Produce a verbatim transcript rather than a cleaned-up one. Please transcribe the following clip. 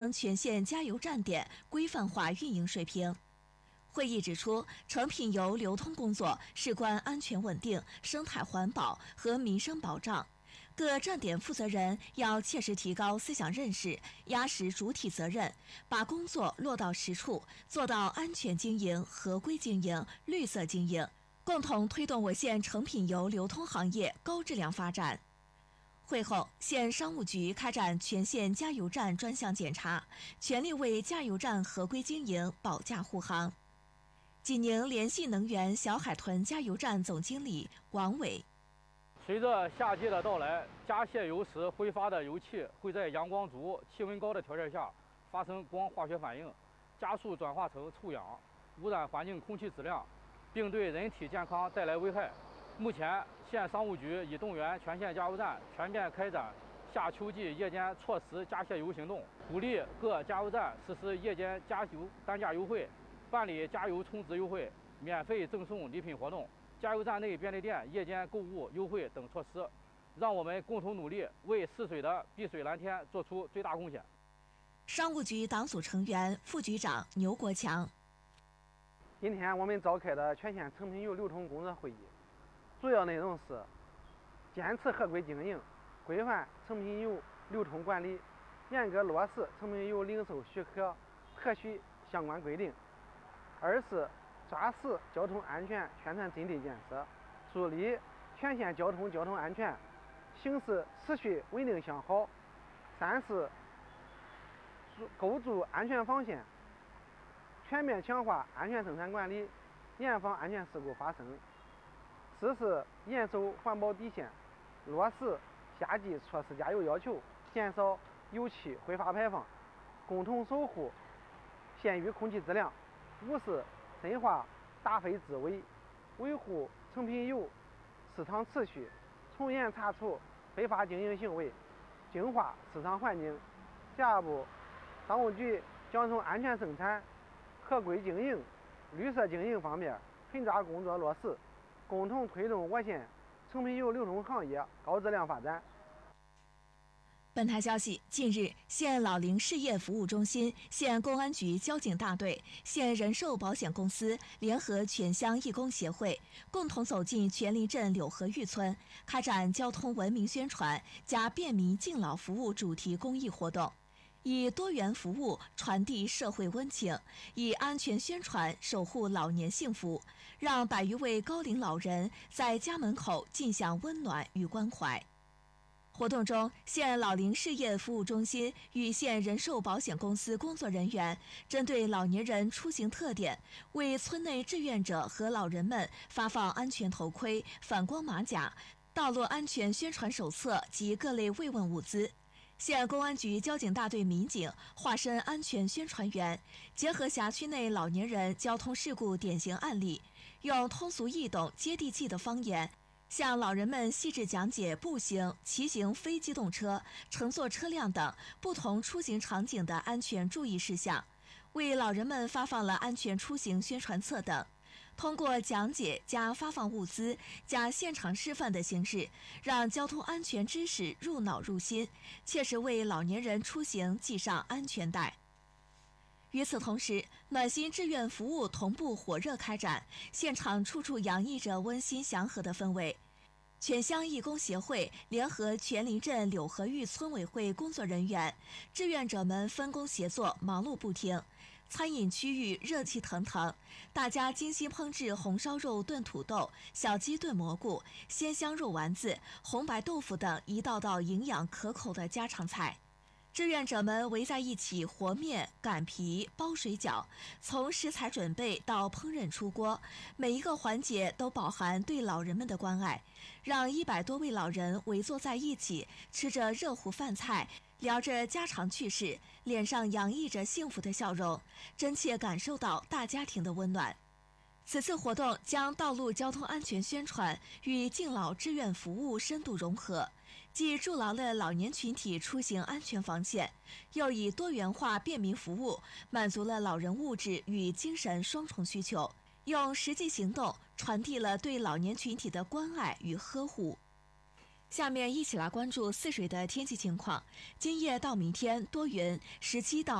升全县加油站点规范化运营水平。会议指出，成品油流通工作事关安全稳定、生态环保和民生保障。各站点负责人要切实提高思想认识，压实主体责任，把工作落到实处，做到安全经营、合规经营、绿色经营，共同推动我县成品油流通行业高质量发展。会后，县商务局开展全县加油站专项检查，全力为加油站合规经营保驾护航。济宁联系能源小海屯加油站总经理王伟。 随着夏季的到来，加卸油时挥发的油气会在阳光足、气温高的条件下发生光化学反应，加速转化成臭氧，污染环境空气质量，并对人体健康带来危害。目前，县商务局已动员全县加油站全面开展夏秋季夜间错时加卸油行动，鼓励各加油站实施夜间加油单价优惠，办理加油充值优惠、免费赠送礼品活动、加油站内便利店夜间购物优惠等措施，让我们共同努力，为泗水的碧水蓝天做出最大贡献。 商务局党组成员、副局长牛国强。 今天我们召开的全县成品油流通工作会议，主要内容是坚持合规经营，规范成品油流通管理，严格落实成品油零售许可特许相关规定。二是抓实交通安全宣传阵地建设，助力全县交通交通安全形势持续稳定向好。三是构筑安全防线，全面强化安全生产管理，严防安全事故发生。四是严守环保底线，落实夏季错时加油要求，减少油气挥发排放，共同守护县域空气质量。五是深化打非治伪，维护成品油市场秩序，从严查处非法经营行为，净化市场环境。下一步，商务局将从安全生产、合规经营、绿色经营方面狠抓工作落实，共同推动我县成品油流通行业高质量发展。 本台消息，近日，县老龄事业服务中心、县公安局交警大队、县人寿保险公司联合全乡义工协会，共同走进全林镇柳河峪村，开展交通文明宣传加便民敬老服务主题公益活动，以多元服务传递社会温情，以安全宣传守护老年幸福，让百余位高龄老人在家门口尽享温暖与关怀。活动中，县老龄事业服务中心与县人寿保险公司工作人员针对老年人出行特点，为村内志愿者和老人们发放安全头盔、反光马甲、道路安全宣传手册及各类慰问物资。县公安局交警大队民警化身安全宣传员，结合辖区内老年人交通事故典型案例，用通俗易懂、接地气的方言，向老人们细致讲解步行、骑行非机动车、乘坐车辆等不同出行场景的安全注意事项，为老人们发放了安全出行宣传册等。通过讲解加发放物资加现场示范的形式，让交通安全知识入脑入心，切实为老年人出行系上安全带。与此同时，暖心志愿服务同步火热开展，现场处处洋溢着温馨祥和的氛围。全乡义工协会联合全林镇柳河峪村委会工作人员、志愿者们分工协作，忙碌不停。餐饮区域热气腾腾，大家精心烹制红烧肉炖土豆、小鸡炖蘑菇、鲜香肉丸子、红白豆腐等一道道营养可口的家常菜。志愿者们围在一起和面、擀皮、包水饺，从食材准备到烹饪出锅，每一个环节都饱含对老人们的关爱，让一百多位老人围坐在一起，吃着热乎饭菜，聊着家常趣事，脸上洋溢着幸福的笑容，真切感受到大家庭的温暖。此次活动将道路交通安全宣传与敬老志愿服务深度融合，既筑牢了老年群体出行安全防线，又以多元化便民服务满足了老人物质与精神双重需求，用实际行动传递了对老年群体的关爱与呵护。下面一起来关注泗水的天气情况。今夜到明天多云，十七到